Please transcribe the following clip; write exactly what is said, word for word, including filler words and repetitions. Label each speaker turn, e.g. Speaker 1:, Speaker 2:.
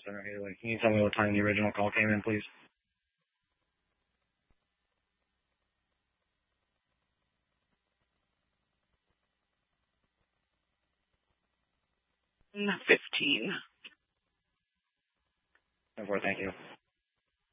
Speaker 1: Center Haley. Can you tell me what time the original call came in, please?
Speaker 2: fifteen.
Speaker 1: ten four, thank you.